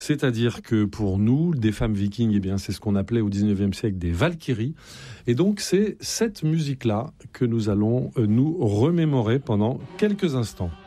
C'est-à-dire que pour nous, des femmes vikings, eh bien, c'est ce qu'on appelait au 19e siècle des valkyries. Et donc, c'est cette musique-là que nous allons nous remémorer pendant quelques instants.